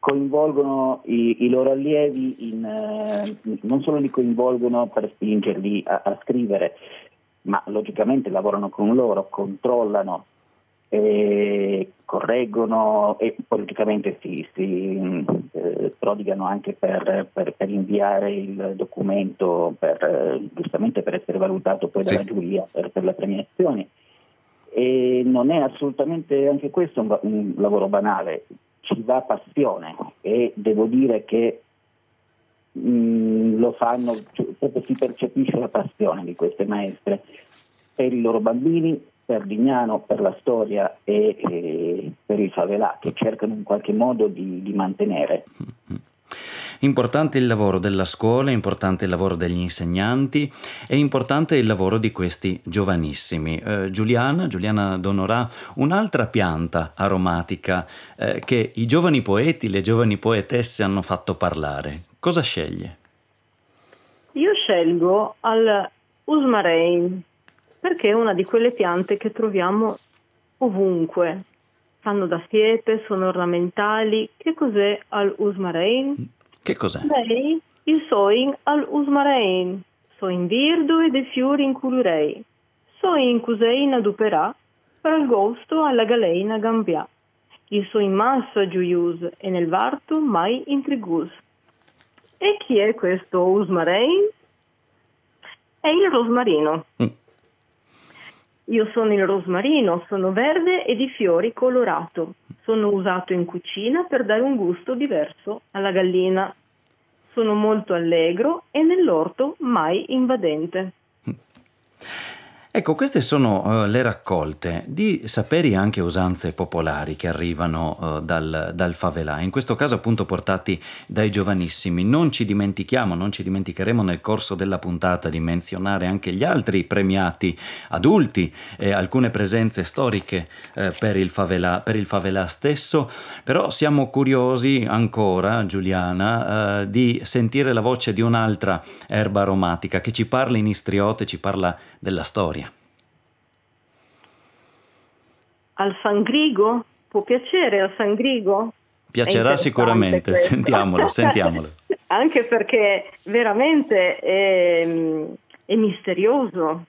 coinvolgono i loro allievi non solo li coinvolgono per spingerli a scrivere, ma logicamente lavorano con loro, controllano, correggono e politicamente si prodigano anche per inviare il documento giustamente per essere valutato poi dalla giuria per le premiazioni. E non è assolutamente anche questo un lavoro banale, ci va passione e devo dire che lo fanno, proprio si percepisce la passione di queste maestre per i loro bambini, per Lignano, per la storia e per il favelà, che cercano in qualche modo di mantenere. Importante il lavoro della scuola, importante il lavoro degli insegnanti, è importante il lavoro di questi giovanissimi. Giuliana Donorà, un'altra pianta aromatica che i giovani poeti, le giovani poetesse hanno fatto parlare. Cosa sceglie? Io scelgo al Usmarein, perché è una di quelle piante che troviamo ovunque. Fanno da siepe, sono ornamentali. Che cos'è al Usmarein? Che cos'è? Lei, il soin al Usmarein. So in virdo e dei fiori in culurei. So in cusein aduperà, per il gosto alla galeina gambià. Il so in massa giuius e nel varto mai intrigus. E chi è questo Usmarein? È il rosmarino. Io sono il rosmarino, sono verde e di fiori colorato. Sono usato in cucina per dare un gusto diverso alla gallina. Sono molto allegro e nell'orto mai invadente. Ecco, queste sono le raccolte di saperi e anche usanze popolari che arrivano dal favelà, in questo caso appunto portati dai giovanissimi. Non ci dimenticheremo nel corso della puntata di menzionare anche gli altri premiati adulti e alcune presenze storiche per il favelà stesso, però siamo curiosi ancora, Giuliana, di sentire la voce di un'altra erba aromatica che ci parla in istriote, ci parla della storia. Al sangrigo? Può piacere al sangrigo? Piacerà sicuramente, sentiamolo. Anche perché veramente è misterioso.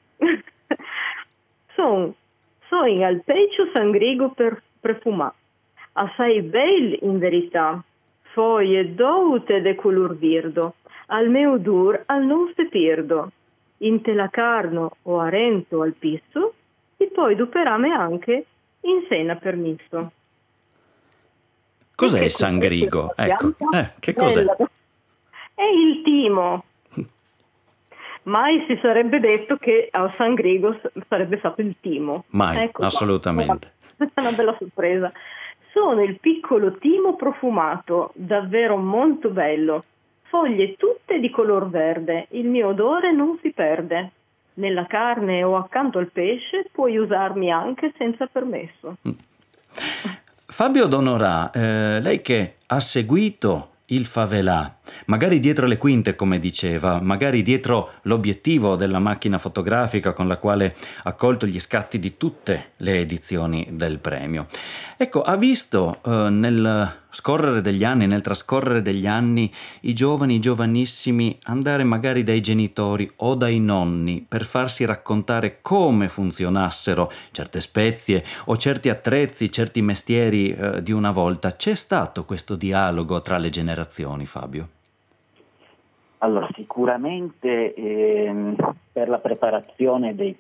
Sono al pecho sangrigo per profumà. Assai bel in verità. Foglie doute de color virdo. Al meu dur al non se pirdo. In te la carno o arento al pisso. E poi duperame anche in sena permisso. Cos'è il sangrigo? Ecco, che cos'è? È il timo. Mai si sarebbe detto che al sangrigo sarebbe stato il timo. Mai, ecco, assolutamente. Questa è una bella sorpresa. Sono il piccolo timo profumato, davvero molto bello. Foglie tutte di color verde, il mio odore non si perde. Nella carne o accanto al pesce puoi usarmi anche senza permesso. Fabio Donorà, lei che ha seguito il favelà, magari dietro le quinte come diceva, magari dietro l'obiettivo della macchina fotografica con la quale ha colto gli scatti di tutte le edizioni del premio. Ecco, ha visto nel trascorrere degli anni, i giovanissimi andare magari dai genitori o dai nonni per farsi raccontare come funzionassero certe spezie o certi attrezzi, certi mestieri di una volta. C'è stato questo dialogo tra le generazioni, Fabio? Allora, sicuramente per la preparazione dei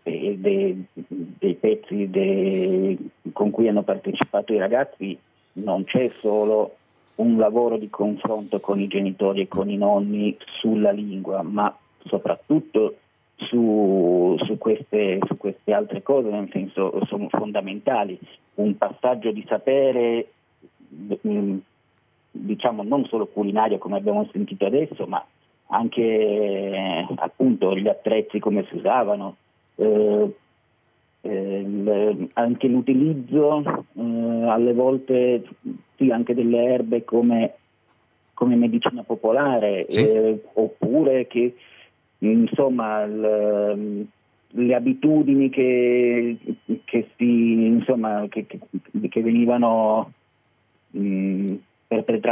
pezzi con cui hanno partecipato i ragazzi non c'è solo un lavoro di confronto con i genitori e con i nonni sulla lingua, ma soprattutto su queste altre cose, nel senso sono fondamentali. Un passaggio di sapere, diciamo non solo culinario come abbiamo sentito adesso, ma anche appunto gli attrezzi come si usavano, anche l'utilizzo alle volte sì, anche delle erbe come medicina popolare, sì. Oppure che insomma le abitudini che venivano perpetrate